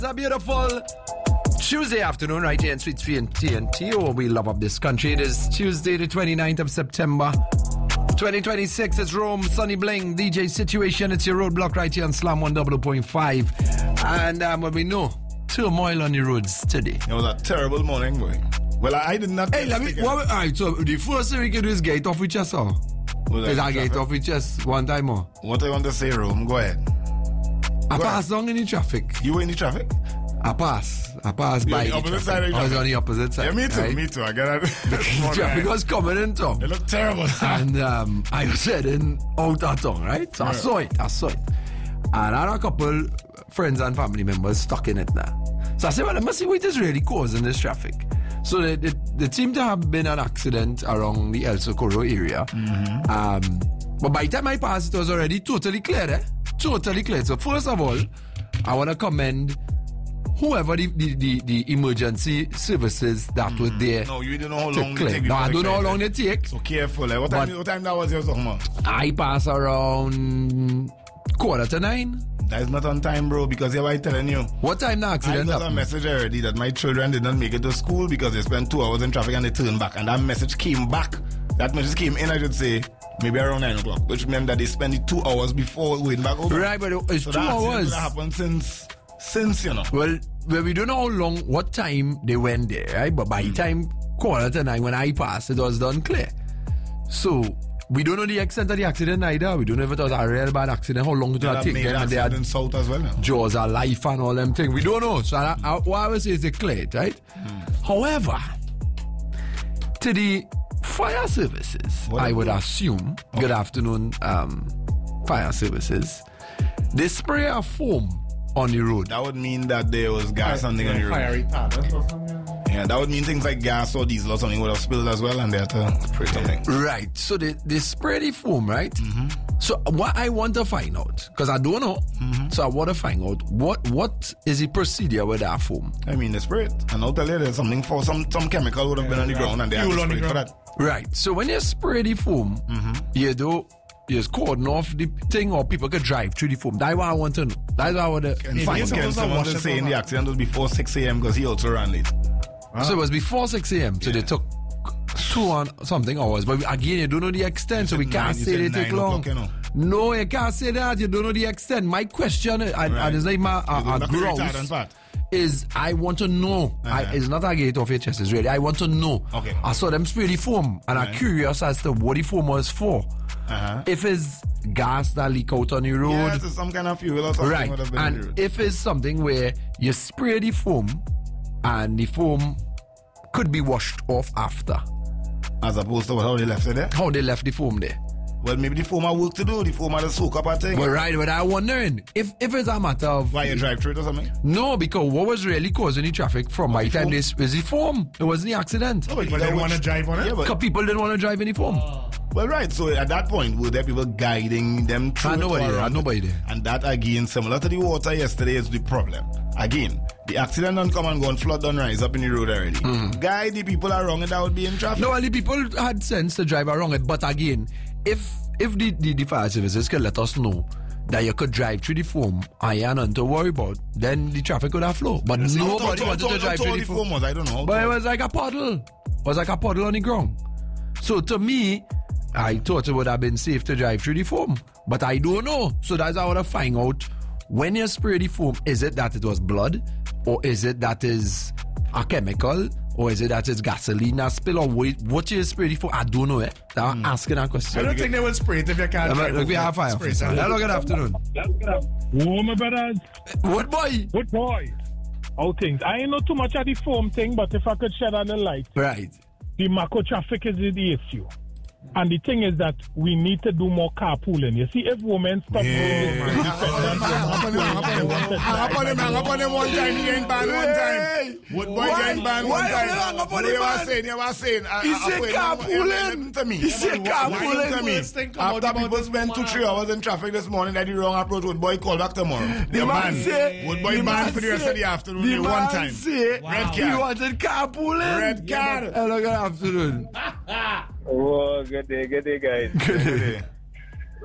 It's a beautiful Tuesday afternoon right here in Sweet Free and TNT. Oh, we love up this country. It is Tuesday the 29th of September 2026. It's Rome, Sunny Bling, DJ Situation. It's your roadblock right here on Slam 100.5. And what we know, turmoil on the roads today. It was a terrible morning, boy. Well, I did not. Hey, alright, so the first thing we can do is get off with chest, or? Is I get off with chest one time more? What I want to say, Rome, go ahead. I pass along in the traffic. You were in the traffic? I pass by the opposite side of the I was on the opposite side. Yeah, me too, right? me too. I got it. The traffic was coming in town. It looked terrible. And I was heading out of town, right? So I saw it. And I had a couple friends and family members stuck in it now. So I said, well, I must see what is really causing this traffic. So there seemed to have been an accident around the El Socorro area. But by the time I passed, it was already totally clear, Totally clear. So first of all, I want to commend whoever the emergency services that were there. No, you don't know how long they take. No, I don't know how long they take. So careful. What time that was your summer? I pass around 8:45. That is not on time, bro, because I was telling you. What time the accident I got a message already that my children did not make it to school because they spent 2 hours in traffic and they turned back. And that message came back. That message came in, I should say, maybe around 9 o'clock, which meant that they spent it 2 hours before going back over. Right, but it's so 2 hours. That happened since, you know. Well, we don't know what time they went there, right? But by the time 8:45, when I passed, it was done clear. So we don't know the extent of the accident either. We don't know if it was a real bad accident, how long it would take them, and they had south as well, jaws of life and all them things. We don't know. So what I would say is they cleared, right? However, to the fire services, I would assume, good afternoon, fire services, they spray a foam on the road. That would mean that there was gas on the road. Fire retardant or something. Yeah, that would mean things like gas or diesel or something would have spilled as well, and they had to spray something. Right. So they spray the foam, right? So what I want to find out, because I don't know, so I want to find out what is the procedure with that foam. I mean, they spray it, and I'll tell you there's something for some chemical would have been on the ground, and they had to spray it for that. Right. So when you spray the foam, you just cordon off the thing, or people could drive through the foam. That's what I want to know. That's what I want to find out. Can someone just say in the accident was before 6 a.m. because he also ran late. So it was before 6 a.m. So they took 2 and something hours. But again, you don't know the extent, so we can't say they take long. No, you can't say that. You don't know the extent. My question, and it's like my grouse, is I want to know. It's not a gate off your chest, it's really. I want to know. Okay. I saw them spray the foam, and I'm curious as to what the foam was for. If it's gas that leak out on the road. Yeah, it's some kind of fuel or something. Right. And if it's something where you spray the foam, and the foam could be washed off after. As opposed to how they left it there? How they left the foam there. Well, maybe the foam had work to do. The foam had to soak up a thing. But right, but I'm wondering if it's a matter of... Why you drive through it or something? No, because what was really causing the traffic from by the time this was the foam. It wasn't the accident. No, people didn't want to drive on it? Yeah, because people didn't want to drive in the foam. Well, right. So at that point, were there people guiding them through nobody there. And that, again, similar to the water yesterday, is the problem. Again, the accident don't come and go and flood don't rise up in the road already. Guide the people around it that would be in traffic. No, well, the people had sense to drive around it. But again, if the fire services can let us know that you could drive through the foam and you had nothing to worry about, then the traffic would have flowed. But nobody wanted to drive through the foam. I don't know. But it was like a puddle. It was like a puddle on the ground. So to me, I thought it would have been safe to drive through the foam. But I don't know. So that's how I want to find out. When you spray the foam, is it that it was blood? Or is it that is a chemical? Or is it that it's gasoline that spill? Or what you spray the foam? I don't know. I'm asking that question. I don't think they will spray it if you can't drive. Look, we have fire. Hello, good afternoon. Oh, my brothers. What boy? Good boy. All things. I ain't know too much of the foam thing, but if I could shed on the light. Right. The macro traffic is the issue. And the thing is that we need to do more carpooling. You see, if women stop hang up on him one time, he ain't banned one time. What boy ain't banned one time? You were saying. He said carpooling. To me. He said carpooling. After people spent 2-3 hours in traffic this morning, that the wrong approach, would boy call back tomorrow? The man say, would boy ban for the rest of the afternoon? The one time. Say, red card. He wanted carpooling. Red card. Hello, good afternoon. Oh, good day, guys. Good day.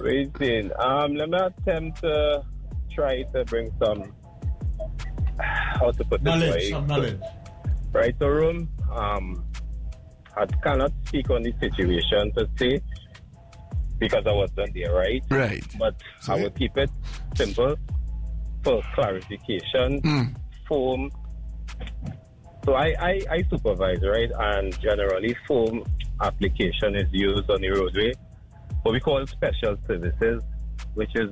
Waiting. Let me attempt to try to bring some how to put Knowledge, it some knowledge. right, so room, I cannot speak on the situation per se because I wasn't there, right? Right. But I will keep it simple for clarification. Foam. So I supervise, right? And generally foam application is used on the roadway. What we call special services, which is,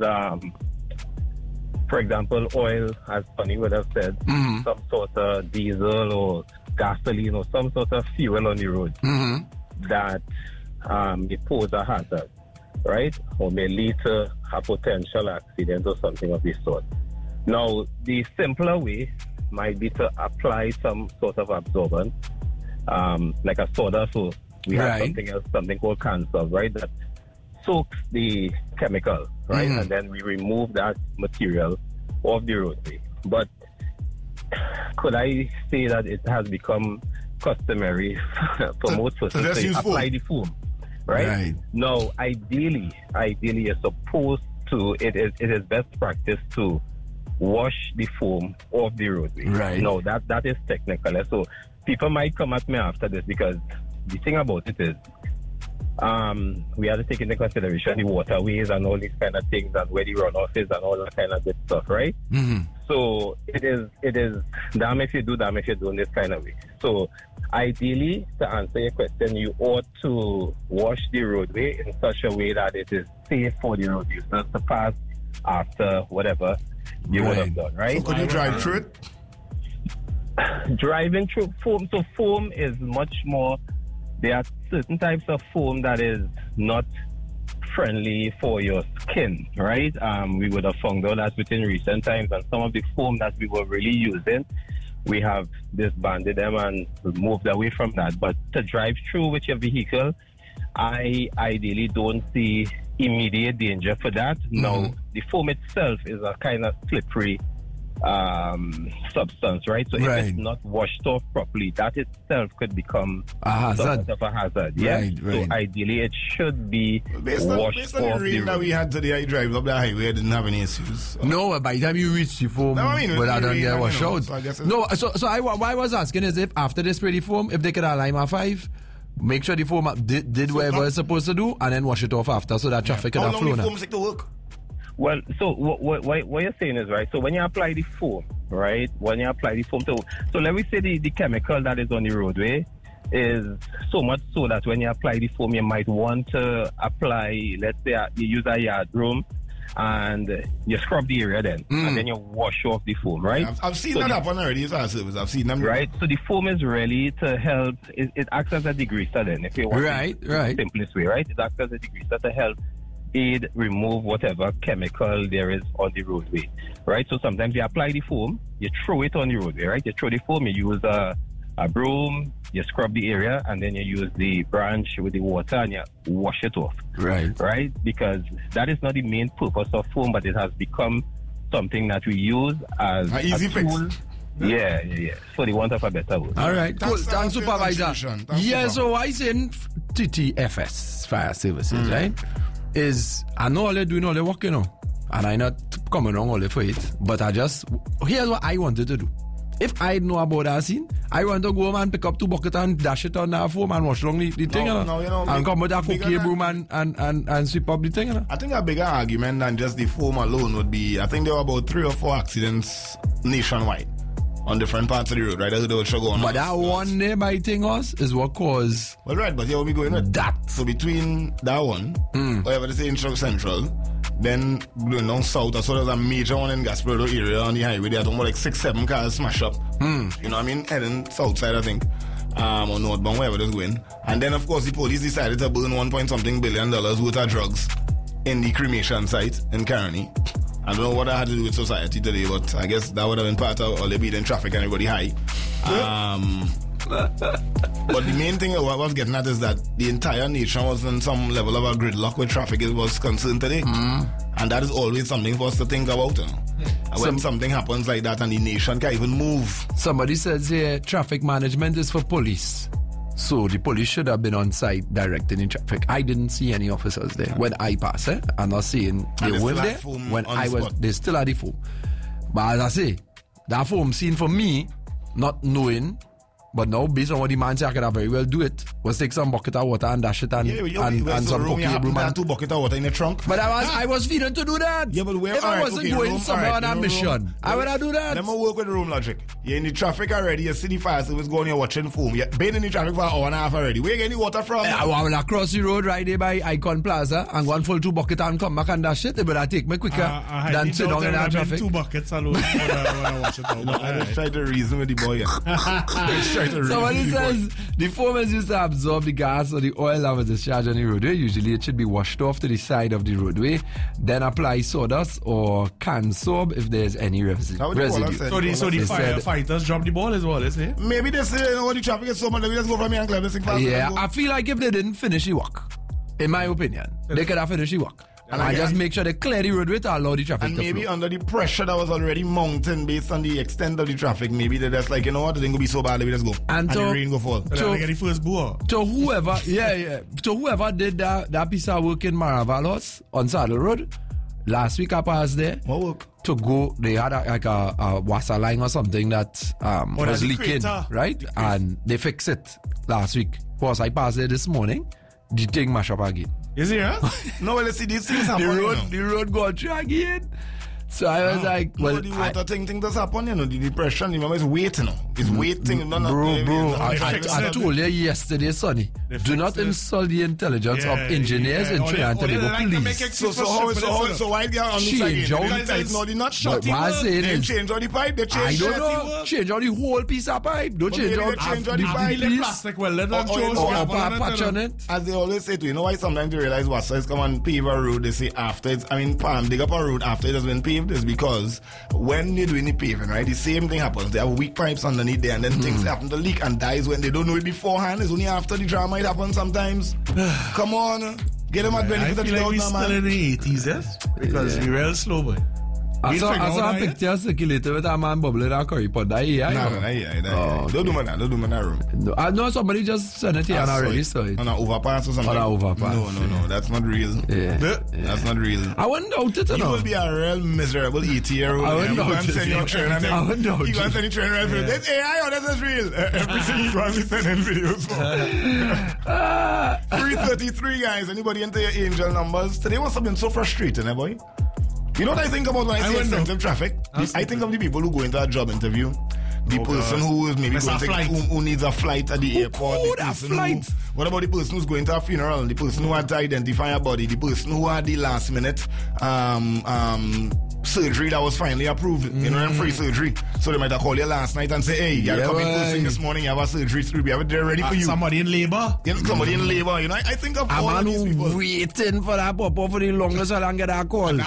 for example, oil, as Tony would have said, some sort of diesel or gasoline or some sort of fuel on the road that may pose a hazard, right? Or may lead to a potential accident or something of this sort. Now, the simpler way might be to apply some sort of absorbent, like a soda. So we have something else, something called Cansolv, right? That soaks the chemical, right? And then we remove that material off the roadway. But could I say that it has become customary for most persons to apply the foam, right? No, ideally you're supposed to, it is best practice to wash the foam off the roadway. Right. No, that is technical. So people might come at me after this because the thing about it is we have to take into consideration the waterways and all these kind of things and where the runoff is and all that kind of good stuff, right? So it is damn if you do, damn if you do in this kind of way. So ideally, to answer your question, you ought to wash the roadway in such a way that it is safe for the road users to pass after whatever you would have done, right? So could you drive through it? Driving through foam. So foam is much more, there are certain types of foam that is not friendly for your skin, right? We would have found out that within recent times, and some of the foam that we were really using, we have disbanded them and moved away from that. But to drive through with your vehicle, I ideally don't see immediate danger for that. Now, the foam itself is a kind of slippery substance, right? So if it's not washed off properly, that itself could become a hazard. Somewhat of a hazard. Yeah. So ideally, it should be based washed on off the rain that we had today, I drive up the highway, I didn't have any issues. No, by the time you reach the foam, without don't get washed out. So why I was asking is if after they spray the foam, if they could have Lima 5, make sure the foam did whatever it's supposed to do, and then wash it off after so that traffic could have flown. How long the foam take to work? Well, so what you're saying is, right, so when you apply the foam, right, so let me say the chemical that is on the roadway is so much so that when you apply the foam, you might want to apply, let's say you use a yard broom and you scrub the area then, and then you wash off the foam, right? Yeah, I've seen that happen already. It's our service. I've seen them. Right, so the foam is really to help, it acts as a degreaser then, if you want the simplest way, right? It acts as a degreaser to help aid remove whatever chemical there is on the roadway, right? So sometimes you apply the foam, you throw it on the roadway, right? You throw the foam, you use a broom, you scrub the area, and then you use the branch with the water and you wash it off. Right? Because that is not the main purpose of foam, but it has become something that we use as an easy tool. Fix. Yeah. For the want of a better word. All right, cool. Thanks, Supervisor. So I saying TTFS Fire Services, right? Is I know all they're doing all the work, and I'm not coming wrong all the for it, but here's what I wanted to do. If I know about that scene, I want to go home and pick up 2 buckets and dash it on that foam and wash along the thing, and come with a cookie broom and sweep up the thing. I think a bigger argument than just the foam alone would be, I think there were about 3 or 4 accidents nationwide on different parts of the road, right? But that one there, my thing was, is what caused. Well, right, but here we going with that. So between that one, whatever they say in Central, then going down south, I saw there's a major one in Gasparilla area on the highway. They had almost like 6-7 cars smash up. You know what I mean? Heading south side, I think. Or northbound, wherever it's going. And then, of course, the police decided to burn $1.something billion worth of drugs in the cremation site in Caroni. I don't know what that had to do with society today, but I guess that would have been part of all the beat in traffic and everybody high. But the main thing I was getting at is that the entire nation was in some level of a gridlock with traffic was concerned today. And that is always something for us to think about. When something happens like that and the nation can't even move. Somebody says here, traffic management is for police. So the police should have been on site directing in traffic. I didn't see any officers there when I passed. I'm not saying they weren't there. When I was, they still had the foam. But as I say, that foam scene for me, not knowing, but now based on what the man said, I could have very well do it. Was take some bucket of water and dash it and some cookie broom. And 2 buckets of water in the trunk. But I was feeling to do that. Yeah, but where? If I wasn't going somewhere on a mission, I would have do that. Let me work with the room logic. You're in the traffic already. You see the fire service going here watching foam. You've been in the traffic for an hour and a half already. Where you getting the water from? I will cross the road right there by Icon Plaza and go and full 2 buckets and come back and dash it. But I take me quicker than sit down in that traffic. 2 buckets alone when I watch it. I just try to reason with the boy. Somebody says the foam is used to absorb the gas or the oil that was discharged on the roadway. Usually it should be washed off to the side of the roadway. Then apply sawdust or can soap if there's any residue. So the firefighters drop the ball as well, is it? Maybe they say, you know, the traffic is so much, we just go from here and climb this thing fast. Yeah, I feel like if they didn't finish the work, in my opinion, they could have finished the work. And I just make sure they clear the roadway to allow the traffic to flow. And maybe under the pressure that was already mounting based on the extent of the traffic, maybe they're just like, you know what, it ain't gonna be so bad, let me just go. And the rain go fall. So get the first boar. To whoever, to whoever did that piece of work in Maraval House on Saddle Road, last week I passed there. What work? To go, they had a washer line or something that was leaking, right? And they fixed it last week. Plus, I passed there this morning, the thing mash up again. Is it, huh? No, well, let's see, these things happen. The road got through again. So I was like, well, the water thing does happen, you know, the depression, remember, it's waiting now. It's waiting. Bro, I told you yesterday, Sonny, do not insult the intelligence of engineers in Trinidad and Tobago, please. So why they are on this again? No, they're not shutting. What I say they is, change all the pipe, they change I don't know, change all the whole piece of pipe. Don't change all the pipe. Plastic, well, let them change patch on it. As they always say to you know why sometimes they realize Wassa come and pave a road, they say after it's, dig up a road after it has been paved, is because when they're doing the paving, right, the same thing happens. They have weak pipes underneath there and then things happen to leak and dies when they don't know it beforehand. It's only after the drama it happens sometimes. Come on, get them at benefit of the doubt now, man. I feel like we're still in the 80s, yes? Because we're real slow, boy. I saw a picture circulated with a man bubbling a curry pot. No. Don't do me that room. No, somebody just sent it here and I already saw it. On an overpass or something? On an overpass. No, that's not real. Yeah. That's not real. I wouldn't doubt it, You will be a real miserable 80-year-old. I wouldn't doubt it. I wouldn't doubt it. You going to send your trainer and say, that's AI or this is real? Everything you want to send in videos for. 333, guys. Anybody enter your angel numbers? Today was something so frustrating, boy. You know what I think about when I say extensive traffic? I think of the people who go into a job interview. The person who is maybe going to who needs a flight at the airport. What about the person who's going to a funeral? The person who had to identify a body? The person who had the last minute surgery that was finally approved, you know, and free surgery. So they might have called you last night and say, hey, you're coming first thing this morning, you have a surgery to be there ready for you. Somebody in labor? Somebody in labor, you know. I think of all of these people. Waiting for that pop-up for the longest so I can get that call. A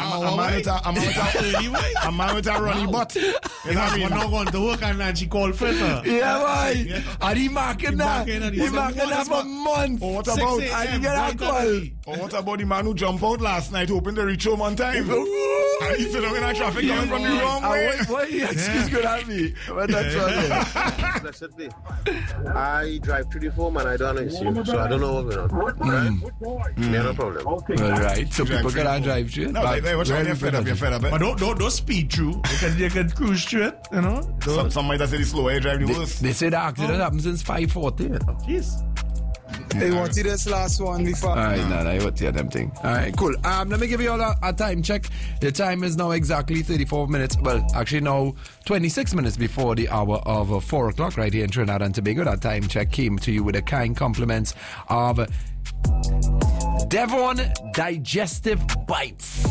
man with a runny butt. You know, we're not going to work and she called first. Yeah, boy. And he marking that. He marking that for months. Or what about? I didn't get that call. Or what about the man who jumped out last night hoping to reach home on time? And he's still in traffic coming from the wrong way. What excuse could that be? What that Blessedly, I drive through the foam and I don't issue, so I don't know what's going on. Right? No problem. All right, so people can drive through. No, what's wrong? You're fed up. But don't speed through. You can cruise through it, you know. Some might have said the slower you drive, the worse. They say the accident happened since 5:40. You know? Jeez. Hey, want to see this last one before? Alright, I want to hear them thing. Alright, cool. Let me give you all a time check. The time is now exactly 34 minutes. Well, actually now 26 minutes before the hour of 4 o'clock right here in Trinidad and Tobago. That time check came to you with the kind compliments of Devon Digestive Bites.